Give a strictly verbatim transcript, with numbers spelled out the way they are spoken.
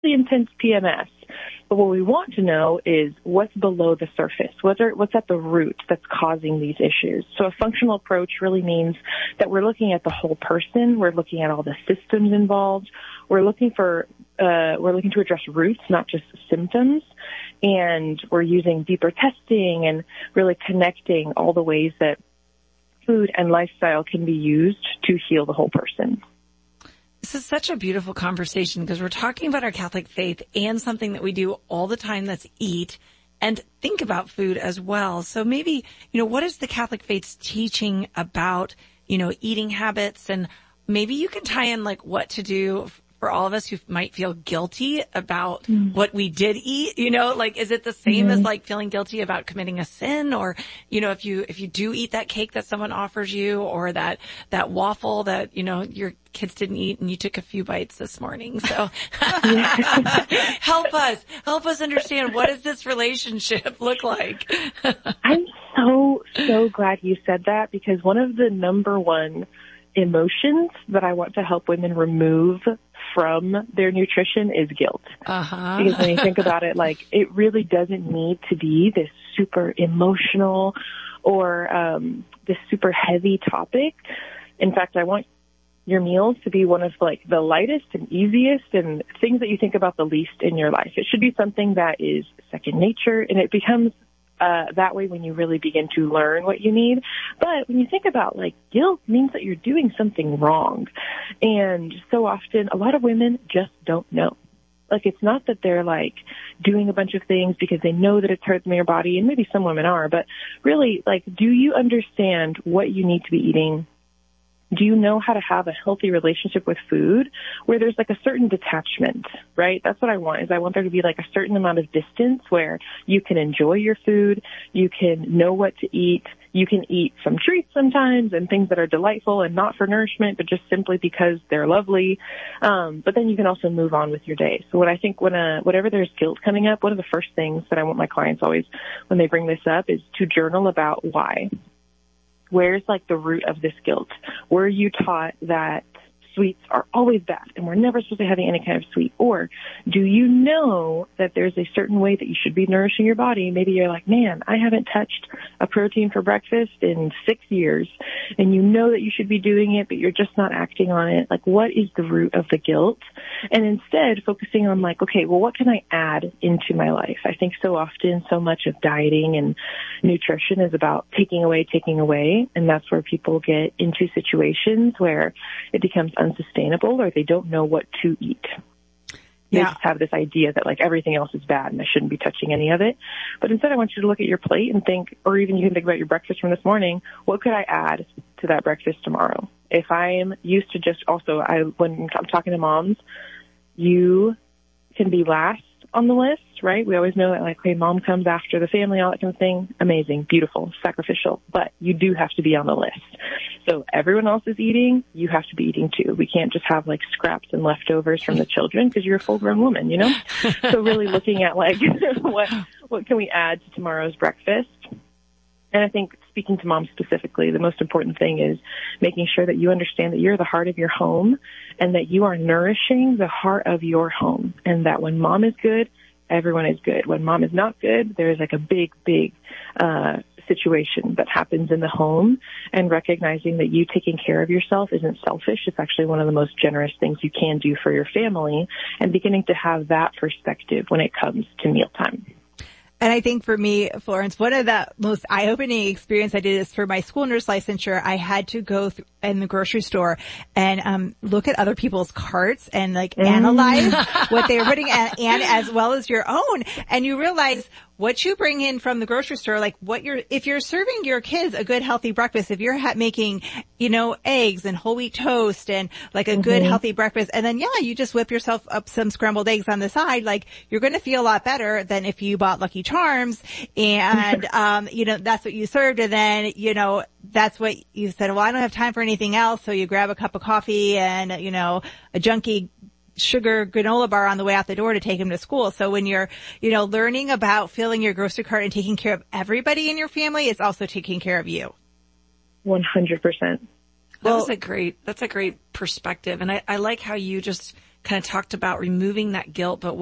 intense P M S. But what we want to know is what's below the surface. What are, what's at the root that's causing these issues? So a functional approach really means that we're looking at the whole person. We're looking at all the systems involved. We're looking for, uh, we're looking to address roots, not just symptoms. And we're using deeper testing and really connecting all the ways that food and lifestyle can be used to heal the whole person. This is such a beautiful conversation because we're talking about our Catholic faith and something that we do all the time, that's eat and think about food as well. So maybe, you know, what is the Catholic faith's teaching about, you know, eating habits? And maybe you can tie in like what to do for all of us who might feel guilty about mm. what we did eat, you know, like, is it the same mm-hmm. as like feeling guilty about committing a sin? Or, you know, if you, if you do eat that cake that someone offers you, or that, that waffle that, you know, your kids didn't eat and you took a few bites this morning. So help us, help us understand, what does this relationship look like? I'm so, so glad you said that, because one of the number one emotions that I want to help women remove from their nutrition is guilt. Uh-huh. Because when you think about it, like, it really doesn't need to be this super emotional or um, this super heavy topic. In fact, I want your meals to be one of like the lightest and easiest and things that you think about the least in your life. It should be something that is second nature, and it becomes Uh, that way when you really begin to learn what you need. But when you think about, like, guilt means that you're doing something wrong. And so often a lot of women just don't know. Like, it's not that they're like doing a bunch of things because they know that it's hurting their body, and maybe some women are, but really, like, do you understand what you need to be eating? Do you know how to have a healthy relationship with food where there's like a certain detachment, right? That's what I want, is I want there to be like a certain amount of distance where you can enjoy your food, you can know what to eat, you can eat some treats sometimes and things that are delightful and not for nourishment, but just simply because they're lovely. Um, but then you can also move on with your day. So what I think when, uh, whatever there's guilt coming up, one of the first things that I want my clients always, when they bring this up, is to journal about why. Where's like the root of this guilt? Were you taught that sweets are always bad and we're never supposed to be having any kind of sweet? Or do you know that there's a certain way that you should be nourishing your body? Maybe you're like, man, I haven't touched a protein for breakfast in six years, and you know that you should be doing it, but you're just not acting on it. Like, what is the root of the guilt? And instead focusing on like, okay, well, what can I add into my life? I think so often so much of dieting and nutrition is about taking away, taking away. And that's where people get into situations where it becomes unsustainable, or they don't know what to eat. They yeah. just have this idea that like everything else is bad and I shouldn't be touching any of it. But instead I want you to look at your plate and think, or even you can think about your breakfast from this morning, what could I add to that breakfast tomorrow? If I am used to just also, I when I'm talking to moms, you can be last on the list, right? We always know that, like, hey, mom comes after the family, all that kind of thing. Amazing, beautiful, sacrificial. But you do have to be on the list. So everyone else is eating, you have to be eating too. We can't just have like scraps and leftovers from the children because you're a full-grown woman, you know? So really looking at like what what can we add to tomorrow's breakfast? And I think, speaking to moms specifically, the most important thing is making sure that you understand that you're the heart of your home and that you are nourishing the heart of your home, and that when mom is good, everyone is good. When mom is not good, there is like a big, big uh situation that happens in the home, and recognizing that you taking care of yourself isn't selfish. It's actually one of the most generous things you can do for your family, and beginning to have that perspective when it comes to mealtime. And I think for me, Florence, one of the most eye-opening experience I did is for my school nurse licensure. I had to go th- in the grocery store and um look at other people's carts and like mm. analyze what they were putting in, and as well as your own. And you realize what you bring in from the grocery store, like what you're, if you're serving your kids a good healthy breakfast, if you're ha- making, you know, eggs and whole wheat toast and like a mm-hmm. good healthy breakfast, and then yeah, you just whip yourself up some scrambled eggs on the side, like you're going to feel a lot better than if you bought Lucky Charms and, um, you know, that's what you served. And then, you know, that's what you said, well, I don't have time for anything else. So you grab a cup of coffee and, you know, a junky sugar granola bar on the way out the door to take him to school. So when you're, you know, learning about filling your grocery cart and taking care of everybody in your family, it's also taking care of you. one hundred percent. That was a great, that's a great perspective. And I, I like how you just kind of talked about removing that guilt, but